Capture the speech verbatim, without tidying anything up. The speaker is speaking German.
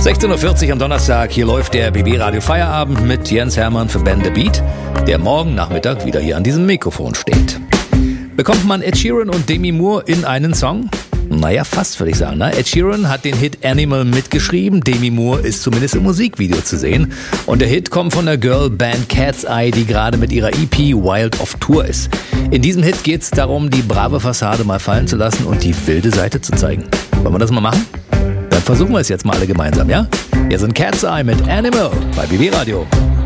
sechzehn Uhr vierzig am Donnerstag, hier läuft der B B Radio Feierabend mit Jens Hermann für Ben The Beat, der morgen Nachmittag wieder hier an diesem Mikrofon steht. Bekommt man Ed Sheeran und Demi Moore in einen Song? Naja, fast würde ich sagen. Ne? Ed Sheeran hat den Hit Animal mitgeschrieben, Demi Moore ist zumindest im Musikvideo zu sehen. Und der Hit kommt von der Girlband Cat's Eye, die gerade mit ihrer E P Wild auf Tour ist. In diesem Hit geht es darum, die brave Fassade mal fallen zu lassen und die wilde Seite zu zeigen. Wollen wir das mal machen? Dann versuchen wir es jetzt mal alle gemeinsam, ja? Hier sind Cat's Eye mit Animal bei B B Radio.